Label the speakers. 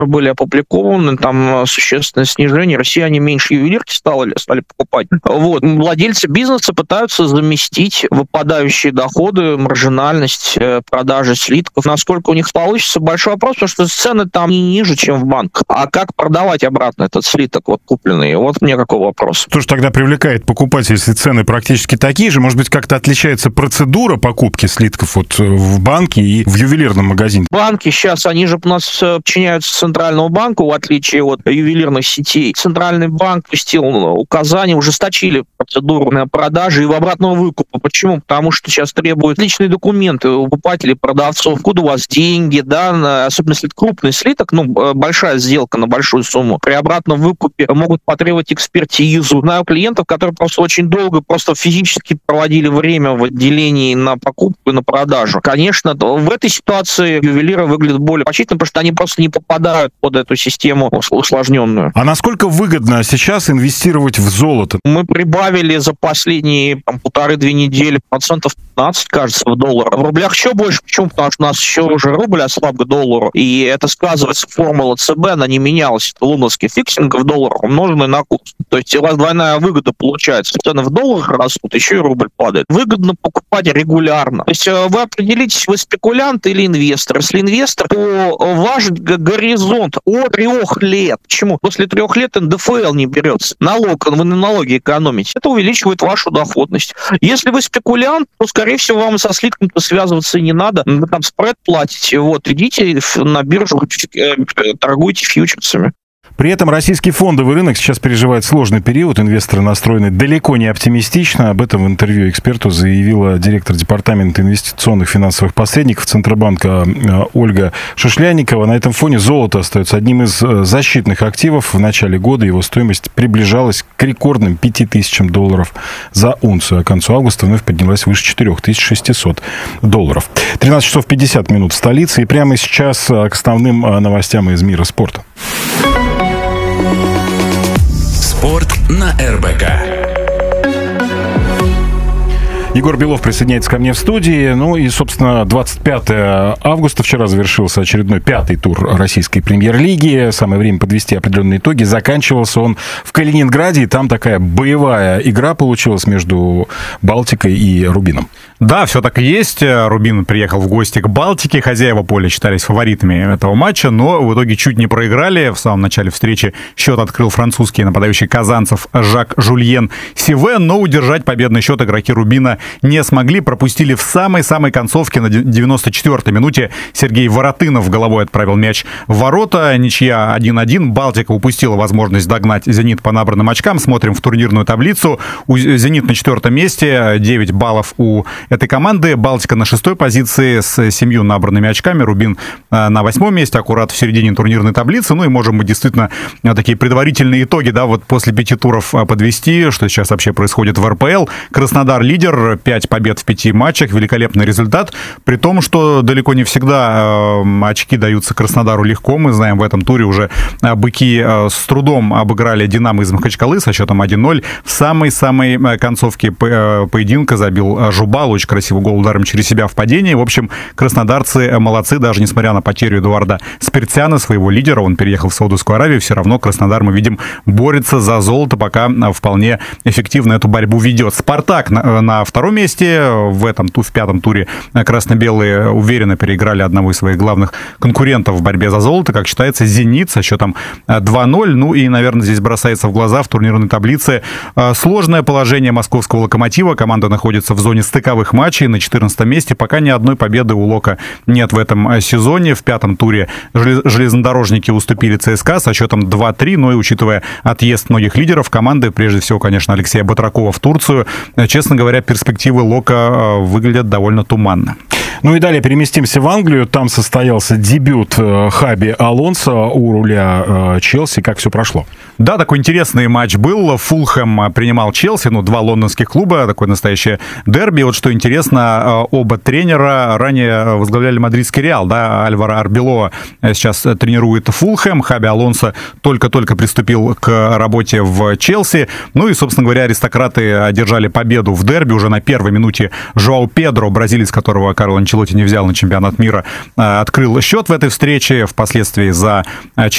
Speaker 1: были опубликованы, там существенное снижение. Россияне меньше ювелирки стали покупать. Вот. Владельцы бизнеса пытаются заместить выпадающие доходы, маржинальность продажи слитков. Насколько у них получится, большой вопрос, потому что цены там не ниже, чем в банках. А как продавать обратно этот слиток, вот купленный? Вот мне какой вопрос.
Speaker 2: Что же тогда привлекает покупателей, если цены практически такие же? Может быть, как-то отличается процедура покупки слитков вот в банке и в ювелирном магазине?
Speaker 1: Банки сейчас, они же у нас подчиняются Центральному банку, в отличие от ювелирных сетей. Центральный банк пустил указания, ужесточили процедуру продажи и обратного выкупа. Почему? Потому что сейчас требуют личные документы у покупателей, продавцов, откуда у вас деньги, да, особенно если это крупный слиток, большая сделка на большую сумму. При обратном выкупе могут потребовать экспертизу. Знаю клиентов, которые просто очень долго просто физически проводили время в отделении на покупку и на продажу. Конечно, в этой ситуации ювелиры выглядят более почтительно, потому что они просто не попадают под эту систему усложненную.
Speaker 2: А насколько выгодно сейчас инвестировать в золото?
Speaker 1: Мы прибавили за последние 1,5-2 недели 15%, кажется, в долларах. В рублях еще больше. Почему? Потому что у нас еще уже рубль ослаб к доллару, и это сказывается, формула ЦБ, она не менялась. Это лондонский фиксинг в долларах, умноженный на курс. То есть у вас двойная выгода получается. Цены в долларах растут, еще и рубль падает. Выгодно покупать регулярно. То есть вы определитесь, вы спекулянт или инвестор. Если инвестор, то ваш горизонт от 3 лет. Почему? После 3 лет НДФЛ не берется. Налог, вы на налоги экономите. Это увеличивает вашу доходность. Если вы спекулянт, то, скорее всего, вам со слитком-то связываться и не надо. Вы там спред платите. Вот, идите на биржу, торгуйте фьючерсами.
Speaker 2: При этом российский фондовый рынок сейчас переживает сложный период. Инвесторы настроены далеко не оптимистично. Об этом в интервью эксперту заявила директор департамента инвестиционных финансовых посредников Центробанка Ольга Шишляникова. На этом фоне золото остается одним из защитных активов. В начале года его стоимость приближалась к рекордным $5000 за унцию. А к концу августа вновь поднялась выше $4600. 13 часов 50 минут в столице. И прямо сейчас к основным новостям из мира спорта.
Speaker 3: Спорт на РБК.
Speaker 2: Егор Белов присоединяется ко мне в студии. Ну и, собственно, 25 августа вчера завершился очередной 5-й тур российской премьер-лиги. Самое время подвести определенные итоги. Заканчивался он в Калининграде. И там такая боевая игра получилась между Балтикой и Рубином.
Speaker 4: Да, все так и есть. Рубин приехал в гости к Балтике. Хозяева поля считались фаворитами этого матча, но в итоге чуть не проиграли. В самом начале встречи счет открыл французский нападающий казанцев Жак-Жульен Сиве, но удержать победный счет игроки Рубина не смогли. Пропустили в самой-самой концовке на 94-й минуте. Сергей Воротынов головой отправил мяч в ворота. Ничья 1-1. Балтика упустила возможность догнать «Зенит» по набранным очкам. Смотрим в турнирную таблицу. «Зенит» на 4-м месте. 9 баллов у этой команды. Балтика на 6-й позиции с 7 набранными очками. Рубин на 8-м месте, аккурат в середине турнирной таблицы. Ну и можем мы действительно такие предварительные итоги, да, вот после 5 туров подвести, что сейчас вообще происходит в РПЛ. Краснодар лидер, 5 побед в 5 матчах, великолепный результат, при том, что далеко не всегда очки даются Краснодару легко. Мы знаем, в этом туре уже быки с трудом обыграли «Динамо» из Махачкалы со счетом 1-0. В самой-самой концовке поединка забил Жубал, очень красивый гол ударом через себя в падении. В общем, краснодарцы молодцы, даже несмотря на потерю Эдуарда Спиртяна, своего лидера, он переехал в Саудовскую Аравию, все равно Краснодар, мы видим, борется за золото, пока вполне эффективно эту борьбу ведет. «Спартак» на 2-м месте. В 5-м туре красно-белые уверенно переиграли одного из своих главных конкурентов в борьбе за золото, как считается, «Зенит» со счетом 2-0. Ну и, наверное, здесь бросается в глаза в турнирной таблице сложное положение московского «Локомотива». Команда находится в зоне стыковых матчей на 14-м месте. Пока ни одной победы у «Лока» нет в этом сезоне. В 5-м туре железнодорожники уступили ЦСКА со счетом 2-3. Но и учитывая отъезд многих лидеров команды, прежде всего, конечно, Алексея Батракова в Турцию, честно говоря, перспективы «Лока» выглядят довольно туманно.
Speaker 2: Ну и далее переместимся в Англию. Там состоялся дебют Хаби Алонсо у руля Челси. Как все прошло?
Speaker 4: Да, такой интересный матч был. Фулхэм принимал Челси, 2 лондонских клуба, такое настоящее дерби. Вот что интересно, оба тренера ранее возглавляли мадридский Реал, да, Альваро Арбелоа сейчас тренирует Фулхэм, Хаби Алонсо только-только приступил к работе в Челси. Ну и, собственно говоря, аристократы одержали победу в дерби уже на 1-й минуте. Жоау Педро, бразилец, которого Карло Анчелотти Анчелотти не взял на чемпионат мира, открыл счет в этой встрече. Впоследствии за